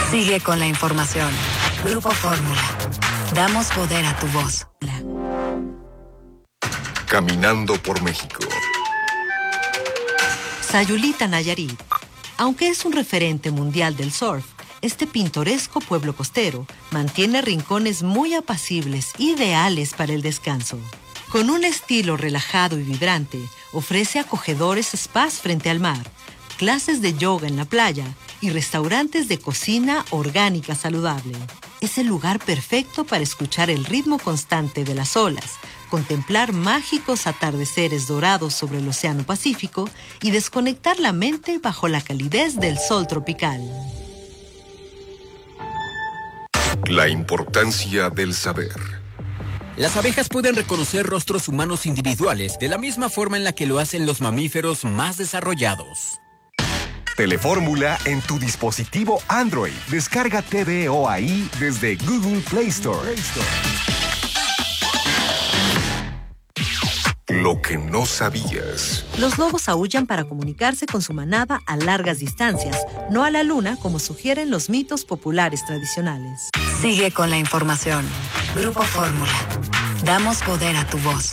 Sigue con la información. Grupo Fórmula. Damos poder a tu voz. Caminando por México. Sayulita, Nayarit. Aunque es un referente mundial del surf, este pintoresco pueblo costero mantiene rincones muy apacibles, ideales para el descanso. Con un estilo relajado y vibrante, ofrece acogedores spas frente al mar, clases de yoga en la playa y restaurantes de cocina orgánica saludable. Es el lugar perfecto para escuchar el ritmo constante de las olas, contemplar mágicos atardeceres dorados sobre el Océano Pacífico y desconectar la mente bajo la calidez del sol tropical. La importancia del saber. Las abejas pueden reconocer rostros humanos individuales de la misma forma en la que lo hacen los mamíferos más desarrollados. Telefórmula en tu dispositivo Android. Descarga TVO ahí desde Google Play Store. Lo que no sabías. Los lobos aúllan para comunicarse con su manada a largas distancias, no a la luna como sugieren los mitos populares tradicionales. Sigue con la información. Grupo Fórmula. Damos poder a tu voz.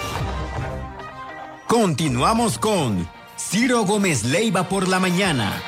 Continuamos con Ciro Gómez Leiva por la mañana.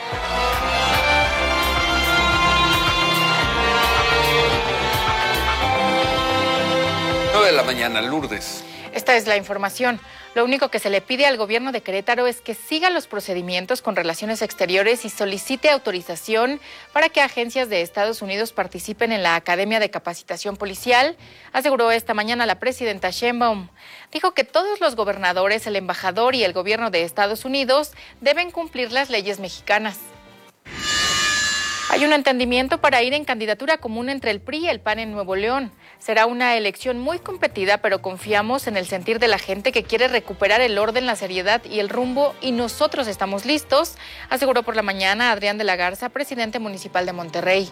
9 de la mañana, Lourdes. Esta es la información. Lo único que se le pide al gobierno de Querétaro es que siga los procedimientos con relaciones exteriores y solicite autorización para que agencias de Estados Unidos participen en la Academia de Capacitación Policial, aseguró esta mañana la presidenta Sheinbaum. Dijo que todos los gobernadores, el embajador y el gobierno de Estados Unidos deben cumplir las leyes mexicanas. Hay un entendimiento para ir en candidatura común entre el PRI y el PAN en Nuevo León. Será una elección muy competida, pero confiamos en el sentir de la gente que quiere recuperar el orden, la seriedad y el rumbo, y nosotros estamos listos, aseguró por la mañana Adrián de la Garza, presidente municipal de Monterrey.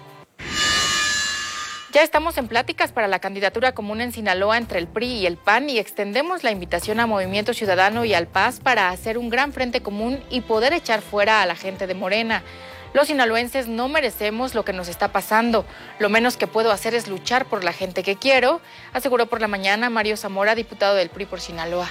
Ya estamos en pláticas para la candidatura común en Sinaloa entre el PRI y el PAN y extendemos la invitación a Movimiento Ciudadano y al PAS para hacer un gran frente común y poder echar fuera a la gente de Morena. Los sinaloenses no merecemos lo que nos está pasando. Lo menos que puedo hacer es luchar por la gente que quiero, aseguró por la mañana Mario Zamora, diputado del PRI por Sinaloa.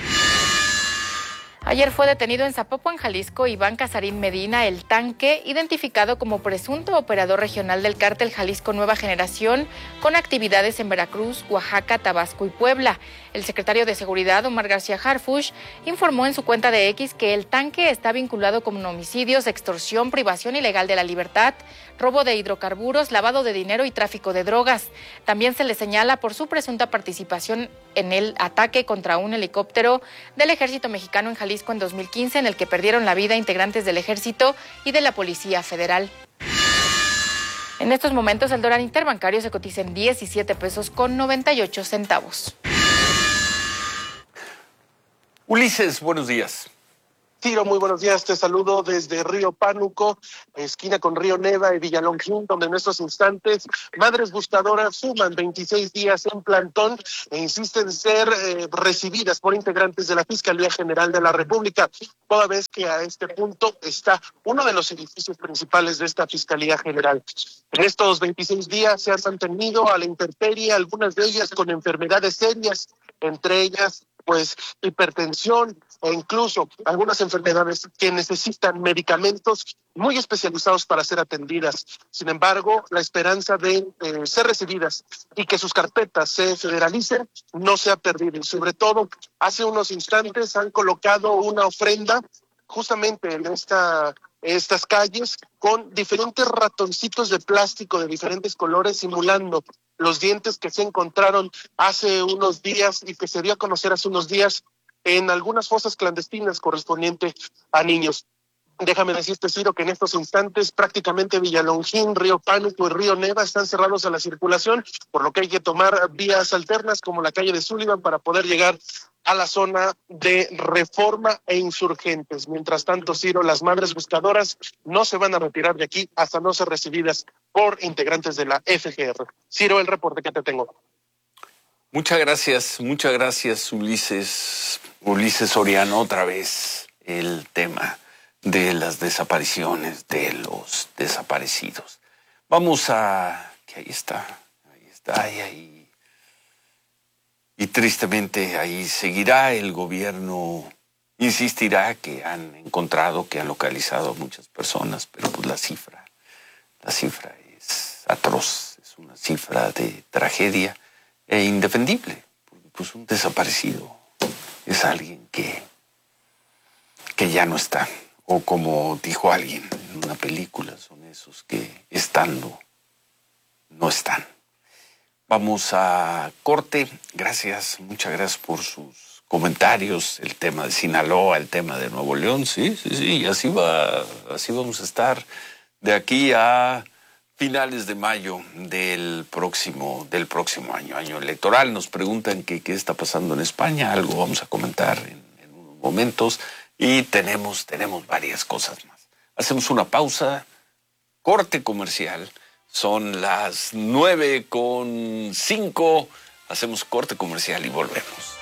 Ayer fue detenido en Zapopan, Jalisco, Iván Casarín Medina, el Tanque, identificado como presunto operador regional del cártel Jalisco Nueva Generación, con actividades en Veracruz, Oaxaca, Tabasco y Puebla. El secretario de Seguridad, Omar García Harfuch, informó en su cuenta de X que el Tanque está vinculado con homicidios, extorsión, privación ilegal de la libertad, robo de hidrocarburos, lavado de dinero y tráfico de drogas. También se le señala por su presunta participación en el ataque contra un helicóptero del Ejército Mexicano en Jalisco en 2015, en el que perdieron la vida integrantes del Ejército y de la Policía Federal. En estos momentos el dólar interbancario se cotiza en 17 pesos con 98 centavos. Ulises, buenos días. Ciro, muy buenos días. Te saludo desde Río Pánuco, esquina con Río Neva y Villalongín, donde en estos instantes madres buscadoras suman 26 días en plantón e insisten en ser recibidas por integrantes de la Fiscalía General de la República, toda vez que a este punto está uno de los edificios principales de esta Fiscalía General. En estos 26 días se han mantenido a la intemperie, algunas de ellas con enfermedades serias, entre ellas pues hipertensión e incluso algunas enfermedades que necesitan medicamentos muy especializados para ser atendidas. Sin embargo, la esperanza de ser recibidas y que sus carpetas se federalicen no se ha perdido. Y sobre todo, hace unos instantes han colocado una ofrenda justamente en estas calles con diferentes ratoncitos de plástico de diferentes colores simulando los dientes que se encontraron hace unos días y que se dio a conocer hace unos días en algunas fosas clandestinas correspondientes a niños. Déjame decirte, Ciro, que en estos instantes prácticamente Villalongín, Río Pánuco y Río Neva están cerrados a la circulación, por lo que hay que tomar vías alternas como la calle de Sullivan para poder llegar a la zona de Reforma e Insurgentes. Mientras tanto, Ciro, las madres buscadoras no se van a retirar de aquí hasta no ser recibidas por integrantes de la FGR. Ciro, el reporte que te tengo. Muchas gracias, Ulises Soriano, otra vez el tema de las desapariciones, de los desaparecidos. Vamos a... que ahí está, ahí. Y tristemente ahí seguirá el gobierno, insistirá que han encontrado, que han localizado a muchas personas, pero pues la cifra es atroz, es una cifra de tragedia e indefendible. Pues un desaparecido es alguien que ya no está, o como dijo alguien en una película, son esos que estando no están. Vamos a corte. Gracias, muchas gracias por sus comentarios. El tema de Sinaloa, el tema de Nuevo León, sí, así vamos a estar de aquí a finales de mayo del próximo año electoral. Nos preguntan qué está pasando en España, algo vamos a comentar en unos momentos, y tenemos varias cosas más. Hacemos una pausa, corte comercial. Son las 9:05. Hacemos corte comercial y volvemos.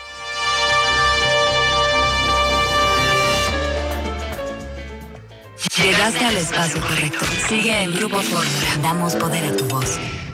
Llegaste al espacio correcto. Sigue en Grupo Fórmula. Damos poder a tu voz.